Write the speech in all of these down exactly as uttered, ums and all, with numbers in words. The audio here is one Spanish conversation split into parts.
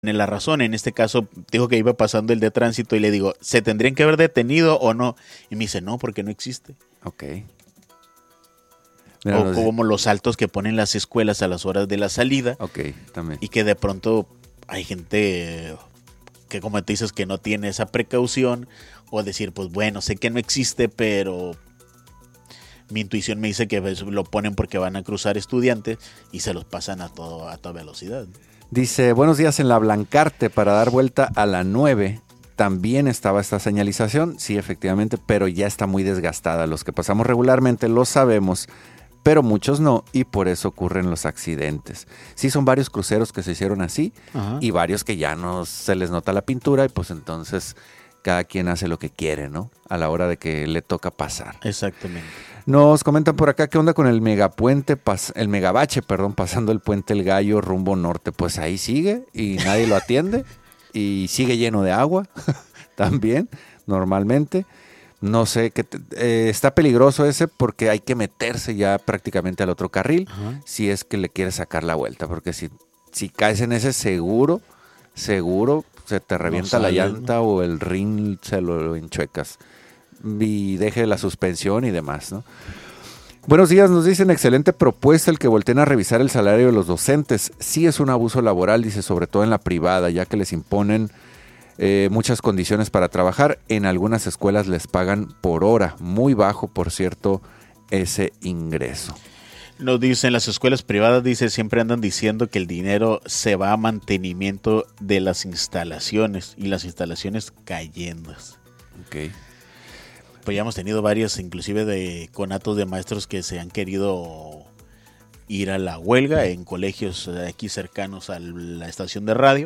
la razón. En este caso, dijo que iba pasando el de tránsito y le digo, ¿se tendrían que haber detenido o no? Y me dice, no, porque no existe. Ok. Mira, o como los altos que ponen las escuelas a las horas de la salida. Ok, también. Y que de pronto hay gente que, como te dices, que no tiene esa precaución. O decir, pues bueno, sé que no existe, pero mi intuición me dice que lo ponen porque van a cruzar estudiantes y se los pasan a, todo, a toda velocidad. Dice, buenos días, en la Blancarte para dar vuelta a la nueve. También estaba esta señalización, sí, efectivamente, pero ya está muy desgastada. Los que pasamos regularmente lo sabemos, pero muchos no, y por eso ocurren los accidentes. Sí, son varios cruceros que se hicieron así. Ajá. Y varios que ya no se les nota la pintura y pues entonces cada quien hace lo que quiere, ¿no? A la hora de que le toca pasar. Exactamente. Nos comentan por acá qué onda con el megapuente, pas- el megabache, perdón, pasando el puente El Gallo rumbo norte. Pues ahí sigue y nadie lo atiende y sigue lleno de agua también, normalmente. No sé, que eh, está peligroso ese porque hay que meterse ya prácticamente al otro carril. Ajá. Si es que le quieres sacar la vuelta, porque si, si caes en ese seguro, seguro se te revienta no sale, la llanta, ¿no? O el rin se lo, lo enchuecas. Y deje la suspensión y demás, ¿no? Buenos días, nos dicen, excelente propuesta el que volteen a revisar el salario de los docentes. Sí es un abuso laboral, dice, sobre todo en la privada, ya que les imponen eh, muchas condiciones para trabajar. En algunas escuelas les pagan por hora, muy bajo, por cierto, ese ingreso. Nos dicen, las escuelas privadas, dice, siempre andan diciendo que el dinero se va a mantenimiento de las instalaciones y las instalaciones cayendo. Ok. Pues ya hemos tenido varias, inclusive de conatos de maestros que se han querido ir a la huelga en colegios aquí cercanos a la estación de radio,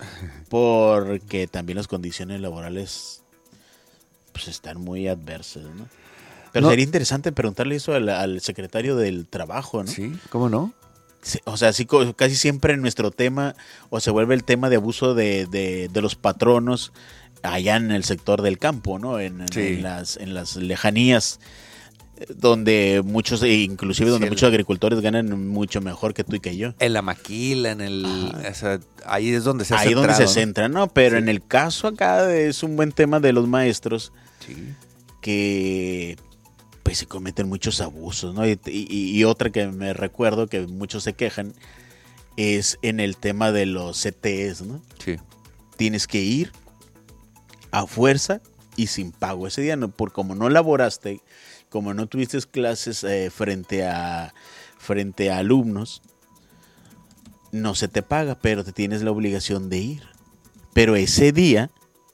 porque también las condiciones laborales pues están muy adversas, ¿no? Pero no. Sería interesante preguntarle eso al, al secretario del trabajo, ¿no? Sí, ¿cómo no? O sea, sí, casi siempre en nuestro tema, o se vuelve el tema de abuso de, de, de los patronos allá en el sector del campo, ¿no? En, sí. en, las, en las lejanías, donde muchos, inclusive donde sí, muchos el, agricultores ganan mucho mejor que tú y que yo. En la maquila, en el... O sea, ahí es donde se ha Ahí centrado, donde se ¿no? centra, ¿no? Pero sí. En el caso acá es un buen tema de los maestros, sí. Que pues se cometen muchos abusos, ¿no? Y, y, y otra que me recuerdo que muchos se quejan es en el tema de los C T Es, ¿no? Sí. Tienes que ir a fuerza y sin pago ese día, no, por como no laboraste, como no tuviste clases eh, frente a frente a alumnos, no se te paga, pero te tienes la obligación de ir. Pero ese día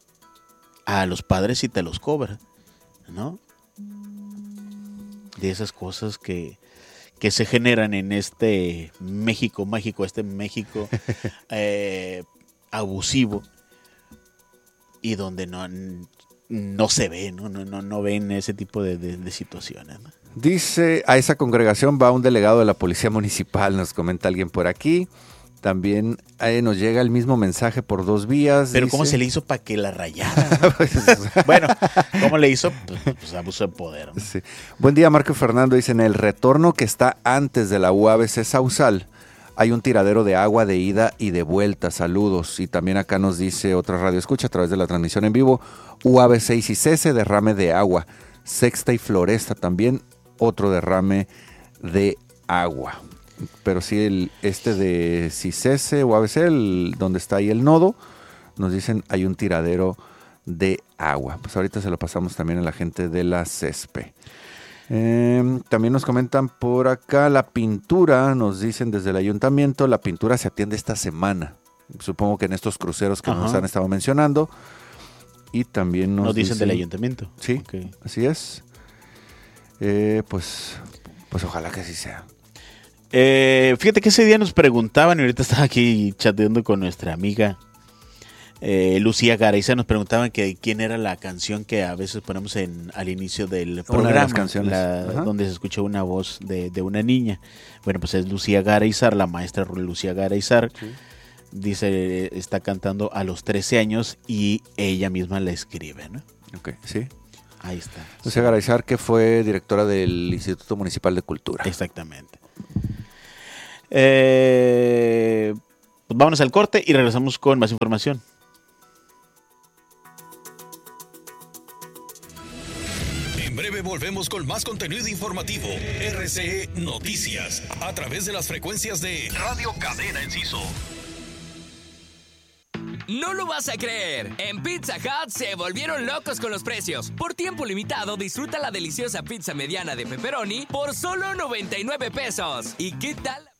a los padres sí te los cobran, ¿no? De esas cosas que, que se generan en este México mágico, este México eh, abusivo. Y donde no, no se ve, ¿no? No, no, no ven ese tipo de, de, de situaciones, ¿no? Dice, a esa congregación va un delegado de la Policía Municipal, nos comenta alguien por aquí. También eh, nos llega el mismo mensaje por dos vías. Pero dice... ¿cómo se le hizo para que la rayara, ¿no? Pues, bueno, ¿cómo le hizo? Pues, pues abuso de poder, ¿no? Sí. Buen día, Marco Fernando. Dice, en el retorno que está antes de la U A B C Sausal, hay un tiradero de agua de ida y de vuelta. Saludos. Y también acá nos dice otra radio escucha a través de la transmisión en vivo. U A B C y Cicese, derrame de agua. Sexta y Floresta también, otro derrame de agua. Pero sí, el, este de Cicese o U A B C, el, donde está ahí el nodo, nos dicen hay un tiradero de agua. Pues ahorita se lo pasamos también a la gente de la CESPE. Eh, también nos comentan por acá la pintura, nos dicen desde el ayuntamiento, la pintura se atiende esta semana. Supongo que en estos cruceros que Ajá. nos han estado mencionando. Y también nos, nos dicen, dicen del ayuntamiento. Sí, okay. Así es. Eh, pues, pues ojalá que así sea. Eh, fíjate que ese día nos preguntaban, y ahorita estaba aquí chateando con nuestra amiga Eh, Lucía Garayzar, nos preguntaban que quién era la canción que a veces ponemos en al inicio del programa, una de las canciones. La, donde se escucha una voz de, de una niña. Bueno, pues es Lucía Garayzar, la maestra Lucía Garayzar. Sí. Dice, está cantando a los trece años y ella misma la escribe, ¿no? Ok, sí. Ahí está. Lucía sí. Garayzar, que fue directora del Instituto Municipal de Cultura. Exactamente. Eh... Pues vámonos al corte y regresamos con más información. En breve volvemos con más contenido informativo. R C E Noticias, a través de las frecuencias de Radio Cadena Enciso. No lo vas a creer. En Pizza Hut se volvieron locos con los precios. Por tiempo limitado, disfruta la deliciosa pizza mediana de pepperoni por solo noventa y nueve pesos. ¿Y qué tal?